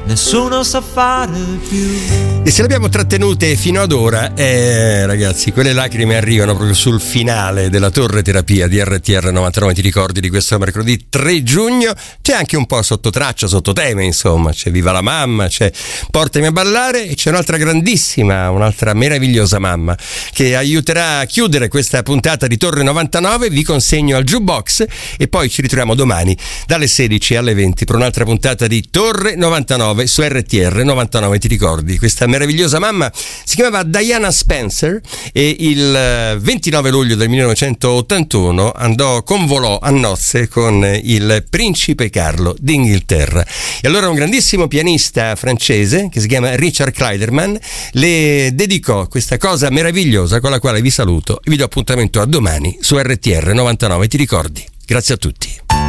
nessuno sa fare più. E se le abbiamo trattenute fino ad ora, ragazzi, quelle lacrime arrivano proprio sul finale della torre terapia di RTR 99. Ti ricordi di questo mercoledì 3 giugno? C'è anche un po' sottotraccia, sottotema, insomma. C'è Viva la mamma, c'è Portami a ballare e c'è un'altra grandissima, un'altra meravigliosa mamma che aiuterà a chiudere questa puntata di Torre 99. Vi consegno al jukebox e poi ci ritroviamo domani dalle 16 alle 20 per un'altra puntata di Torre 99 su RTR 99. Ti ricordi? Questa meravigliosa mamma si chiamava Diana Spencer e il 29 luglio del 1981 convolò a nozze con il principe Carlo d'Inghilterra. E allora un grandissimo pianista francese che si chiama Richard Clayderman le dedicò questa cosa meravigliosa con la quale vi saluto e vi do appuntamento a domani su RTR 99. Ti ricordi? Grazie a tutti.